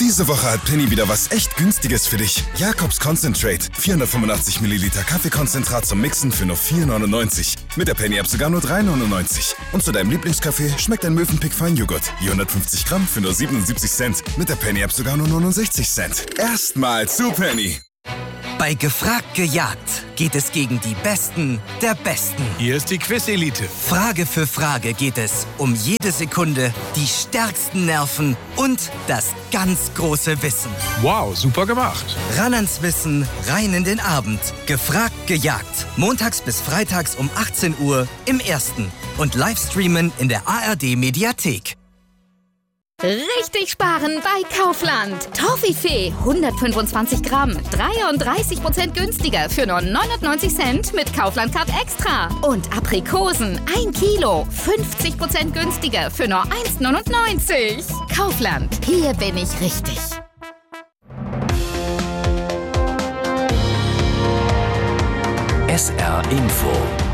Diese Woche hat Penny wieder was echt Günstiges für dich. Jacobs Concentrate. 485 Milliliter Kaffeekonzentrat zum Mixen für nur 4,99. Mit der Penny-App sogar nur 3,99. Und zu deinem Lieblingskaffee schmeckt ein Mövenpick Feinjoghurt. Je 150 Gramm für nur 77 Cent. Mit der Penny-App sogar nur 69 Cent. Erstmal zu Penny. Bei Gefragt gejagt geht es gegen die Besten der Besten. Hier ist die Quiz-Elite. Frage für Frage geht es um jede Sekunde, die stärksten Nerven und das ganz große Wissen. Wow, super gemacht. Ran ans Wissen, rein in den Abend. Gefragt gejagt. Montags bis freitags um 18 Uhr im Ersten. Und Livestreamen in der ARD-Mediathek. Richtig sparen bei Kaufland. Toffifee 125 Gramm, 33% günstiger für nur 99 Cent mit Kaufland Card Extra. Und Aprikosen 1 Kilo, 50% günstiger für nur 1,99. Kaufland, hier bin ich richtig. SR Info.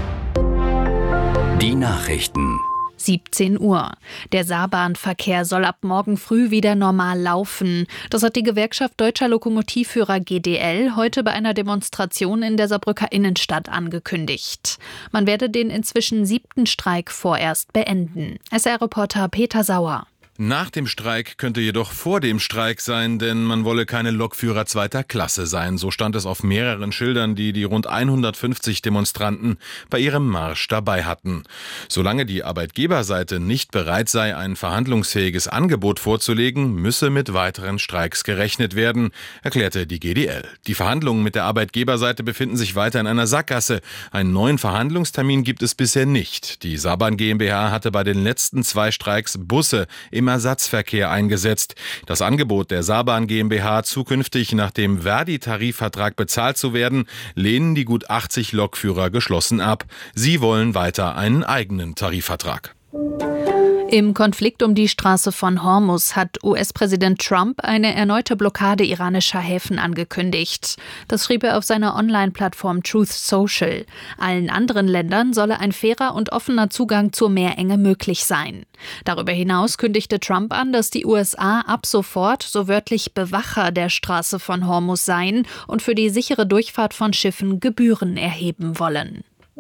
Die Nachrichten. 17 Uhr. Der Saarbahnverkehr soll ab morgen früh wieder normal laufen. Das hat die Gewerkschaft Deutscher Lokomotivführer GDL heute bei einer Demonstration in der Saarbrücker Innenstadt angekündigt. Man werde den inzwischen 7. Streik vorerst beenden. SR-Reporter Peter Sauer. Nach dem Streik könnte jedoch vor dem Streik sein, denn man wolle keine Lokführer zweiter Klasse sein. So stand es auf mehreren Schildern, die rund 150 Demonstranten bei ihrem Marsch dabei hatten. Solange die Arbeitgeberseite nicht bereit sei, ein verhandlungsfähiges Angebot vorzulegen, müsse mit weiteren Streiks gerechnet werden, erklärte die GDL. Die Verhandlungen mit der Arbeitgeberseite befinden sich weiter in einer Sackgasse. Einen neuen Verhandlungstermin gibt es bisher nicht. Die Saarbahn GmbH hatte bei den letzten 2 Streiks Busse im Ersatzverkehr eingesetzt. Das Angebot der Saarbahn GmbH, zukünftig nach dem Verdi-Tarifvertrag bezahlt zu werden, lehnen die gut 80 Lokführer geschlossen ab. Sie wollen weiter einen eigenen Tarifvertrag. Im Konflikt um die Straße von Hormuz hat US-Präsident Trump eine erneute Blockade iranischer Häfen angekündigt. Das schrieb er auf seiner Online-Plattform Truth Social. Allen anderen Ländern solle ein fairer und offener Zugang zur Meerenge möglich sein. Darüber hinaus kündigte Trump an, dass die USA ab sofort so wörtlich Bewacher der Straße von Hormuz seien und für die sichere Durchfahrt von Schiffen Gebühren erheben wollen.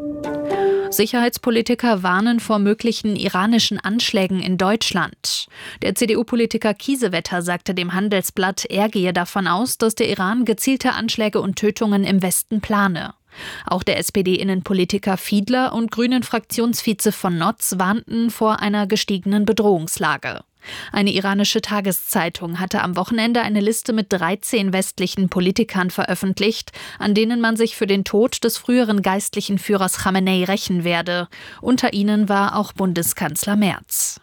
Sicherheitspolitiker warnen vor möglichen iranischen Anschlägen in Deutschland. Der CDU-Politiker Kiesewetter sagte dem Handelsblatt, er gehe davon aus, dass der Iran gezielte Anschläge und Tötungen im Westen plane. Auch der SPD-Innenpolitiker Fiedler und Grünen-Fraktionsvize von Notz warnten vor einer gestiegenen Bedrohungslage. Eine iranische Tageszeitung hatte am Wochenende eine Liste mit 13 westlichen Politikern veröffentlicht, an denen man sich für den Tod des früheren geistlichen Führers Khamenei rächen werde. Unter ihnen war auch Bundeskanzler Merz.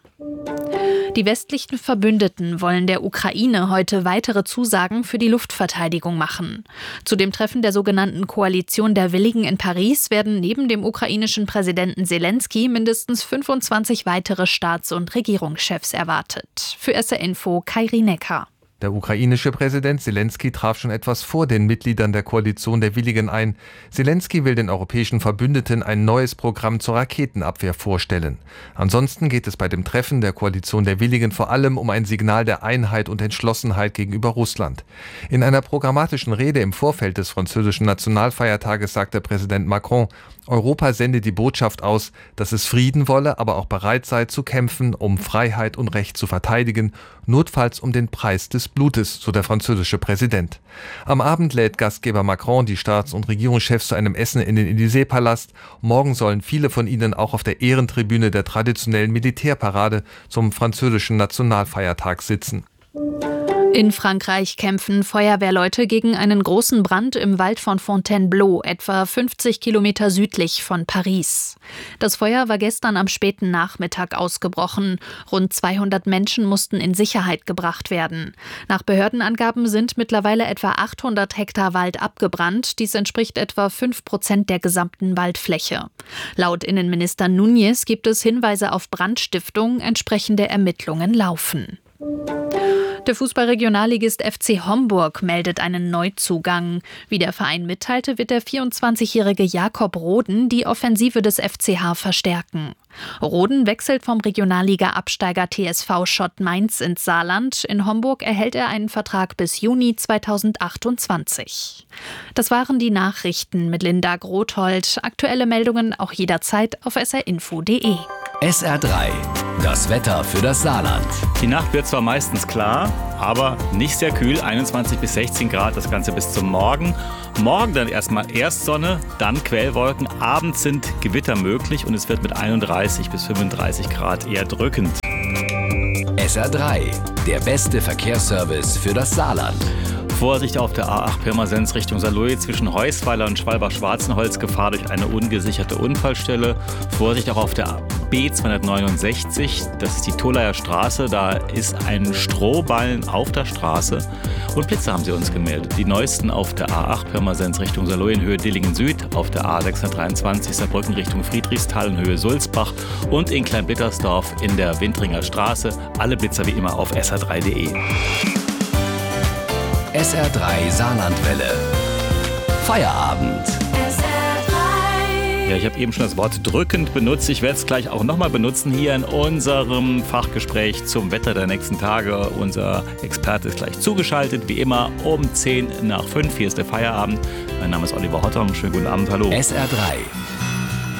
Die westlichen Verbündeten wollen der Ukraine heute weitere Zusagen für die Luftverteidigung machen. Zu dem Treffen der sogenannten Koalition der Willigen in Paris werden neben dem ukrainischen Präsidenten Selenskyj mindestens 25 weitere Staats- und Regierungschefs erwartet. Für SR Info Kairi Necker. Der ukrainische Präsident Selenskyj traf schon etwas vor den Mitgliedern der Koalition der Willigen ein. Selenskyj will den europäischen Verbündeten ein neues Programm zur Raketenabwehr vorstellen. Ansonsten geht es bei dem Treffen der Koalition der Willigen vor allem um ein Signal der Einheit und Entschlossenheit gegenüber Russland. In einer programmatischen Rede im Vorfeld des französischen Nationalfeiertages sagte Präsident Macron, Europa sende die Botschaft aus, dass es Frieden wolle, aber auch bereit sei zu kämpfen, um Freiheit und Recht zu verteidigen, notfalls um den Preis des Blutes, so der französische Präsident. Am Abend lädt Gastgeber Macron die Staats- und Regierungschefs zu einem Essen in den Élysée-Palast. Morgen sollen viele von ihnen auch auf der Ehrentribüne der traditionellen Militärparade zum französischen Nationalfeiertag sitzen. In Frankreich kämpfen Feuerwehrleute gegen einen großen Brand im Wald von Fontainebleau, etwa 50 Kilometer südlich von Paris. Das Feuer war gestern am späten Nachmittag ausgebrochen. Rund 200 Menschen mussten in Sicherheit gebracht werden. Nach Behördenangaben sind mittlerweile etwa 800 Hektar Wald abgebrannt. Dies entspricht etwa 5% der gesamten Waldfläche. Laut Innenminister Núñez gibt es Hinweise auf Brandstiftung. Entsprechende Ermittlungen laufen. Der Fußballregionalligist FC Homburg meldet einen Neuzugang. Wie der Verein mitteilte, wird der 24-jährige Jakob Roden die Offensive des FCH verstärken. Roden wechselt vom Regionalliga-Absteiger TSV Schott Mainz ins Saarland. In Homburg erhält er einen Vertrag bis Juni 2028. Das waren die Nachrichten mit Linda Grothold. Aktuelle Meldungen auch jederzeit auf srinfo.de. SR3, das Wetter für das Saarland. Die Nacht wird zwar meistens klar, aber nicht sehr kühl, 21 bis 16 Grad, das Ganze bis zum Morgen. Morgen dann erstmal erst Sonne, dann Quellwolken, abends sind Gewitter möglich und es wird mit 31 bis 35 Grad eher drückend. SR3, der beste Verkehrsservice für das Saarland. Vorsicht auf der A8 Pirmasens Richtung Saarlouis zwischen Heusweiler und Schwalbach-Schwarzenholz, Gefahr durch eine ungesicherte Unfallstelle. Vorsicht auch auf der B269, das ist die Tolaer Straße, da ist ein Strohballen auf der Straße und Blitze haben sie uns gemeldet. Die neuesten auf der A8 Pirmasens Richtung Saarlouis in Höhe Dillingen Süd, auf der A623 Saarbrücken Richtung Friedrichsthal in Höhe Sulzbach und in Kleinblittersdorf in der Wintringer Straße. Alle Blitzer wie immer auf sr3.de. SR3 Saarlandwelle. Feierabend. Ja, ich habe eben schon das Wort drückend benutzt. Ich werde es gleich auch nochmal benutzen hier in unserem Fachgespräch zum Wetter der nächsten Tage. Unser Experte ist gleich zugeschaltet, wie immer um 10 nach 5. Hier ist der Feierabend. Mein Name ist Oliver Hottom. Schönen guten Abend, hallo. SR3.